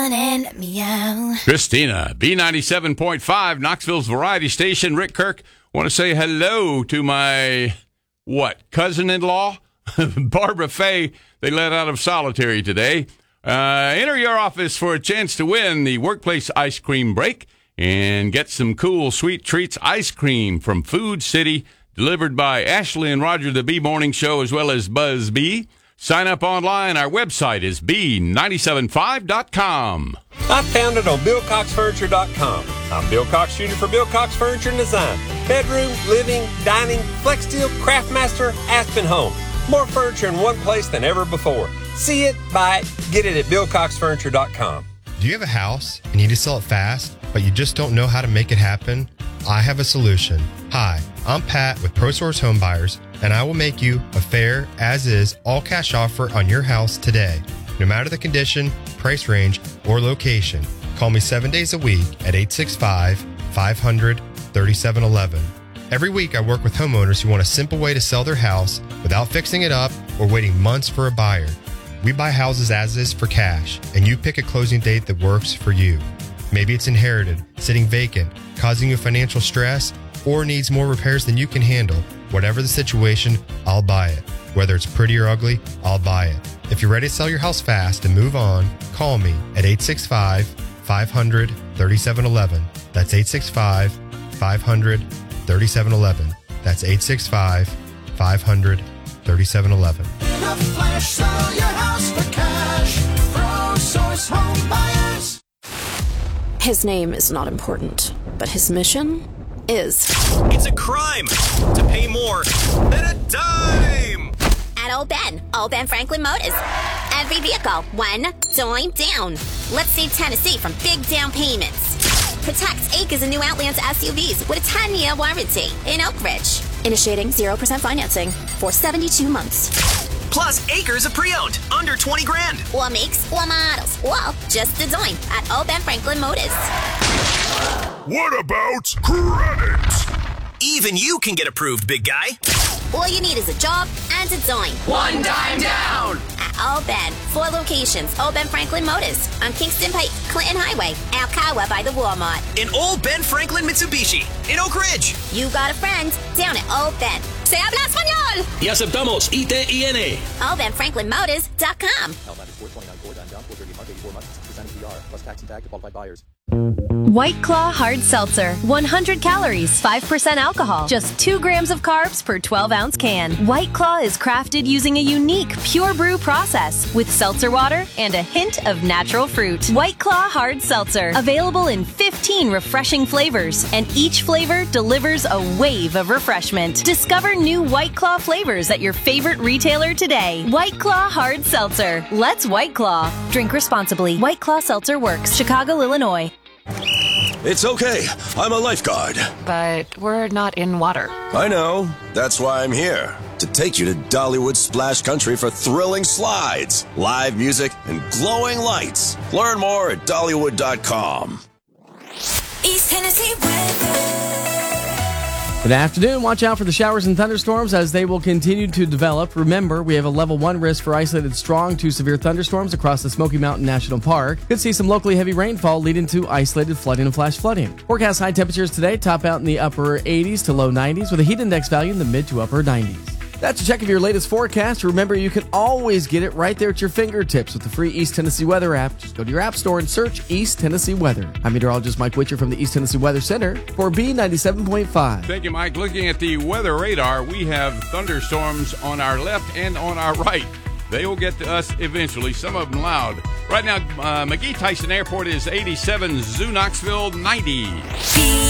And meow. Christina, B97.5, Knoxville's variety station. Rick Kirk, want to say hello to my, cousin-in-law? Barbara Fay. They let out of solitary today. Enter your office for a chance to win the workplace ice cream break and get some cool Sweet Treats ice cream from Food City, delivered by Ashley and Roger, the Bee Morning Show, as well as Buzz Bee. Sign up online. Our website is B975.com. I found it on BillCoxFurniture.com. I'm Bill Cox Jr. for Bill Cox Furniture and Design. Bedroom, living, dining, flex steel, Craftmaster, Aspen Home. More furniture in one place than ever before. See it, buy it, get it at BillCoxFurniture.com. Do you have a house and you need to sell it fast, but you just don't know how to make it happen? I have a solution. Hi, I'm Pat with ProSource Home Buyers, and I will make you a fair, as-is, all-cash offer on your house today. No matter the condition, price range, or location, call me 7 days a week at 865-500-3711. Every week, I work with homeowners who want a simple way to sell their house without fixing it up or waiting months for a buyer. We buy houses as is for cash, and you pick a closing date that works for you. Maybe it's inherited, sitting vacant, causing you financial stress, or needs more repairs than you can handle. Whatever the situation, I'll buy it. Whether it's pretty or ugly, I'll buy it. If you're ready to sell your house fast and move on, call me at 865-500-3711. That's 865-500-3711. That's 865-500-3711. In a flash, sell your house for cash. ProSource Home Buyers. His name is not important, but his mission is. It's a crime to pay more than a dime. At Old Ben Franklin Motors. Every vehicle, one dime down. Let's save Tennessee from big down payments. Protect acres of new Outlands SUVs with a 10-year warranty in Oak Ridge. Initiating 0% financing for 72 months. Plus acres of pre-owned, under 20 grand. Or makes, or models, or just a dime at Old Ben Franklin Motors. What about credit? Even you can get approved, big guy. All you need is a job and a dime. One dime down. At Old Ben, 4 locations. Old Ben Franklin Motors on Kingston Pike, Clinton Highway, Alcoa by the Walmart. In Old Ben Franklin Mitsubishi, in Oak Ridge. You got a friend down at Old Ben. Se habla español. Y aceptamos ITIN. OldBenFranklinMotors.com. White Claw Hard Seltzer. 100 calories, 5% alcohol, just 2 grams of carbs per 12-ounce can. White Claw is crafted using a unique pure brew process with seltzer water and a hint of natural fruit. White Claw Hard Seltzer. Available in 15 refreshing flavors, and each flavor delivers a wave of refreshment. Discover new White Claw flavors at your favorite retailer today. White Claw Hard Seltzer. Let's White Claw. Drink responsibly. White Claw Seltzer Works. Chicago, Illinois. It's okay. I'm a lifeguard. But we're not in water. I know. That's why I'm here. To take you to Dollywood Splash Country for thrilling slides, live music, and glowing lights. Learn more at Dollywood.com. East Tennessee weather. Good afternoon. Watch out for the showers and thunderstorms as they will continue to develop. Remember, we have a level 1 risk for isolated strong to severe thunderstorms across the Smoky Mountain National Park. Could see some locally heavy rainfall leading to isolated flooding and flash flooding. Forecast high temperatures today top out in the upper 80s to low 90s with a heat index value in the mid to upper 90s. That's a check of your latest forecast. Remember, you can always get it right there at your fingertips with the free East Tennessee Weather app. Just go to your app store and search East Tennessee Weather. I'm meteorologist Mike Witcher from the East Tennessee Weather Center for B97.5. Thank you, Mike. Looking at the weather radar, we have thunderstorms on our left and on our right. They will get to us eventually, some of them loud. Right now, McGee Tyson Airport is 87, Zoo Knoxville 90.